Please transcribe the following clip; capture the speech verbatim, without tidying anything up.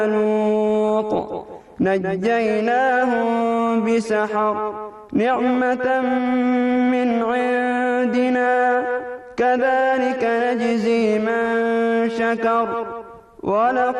لوط نجيناهم بسحر نعمة من عندنا كذلك نجزي من شكر. ولقد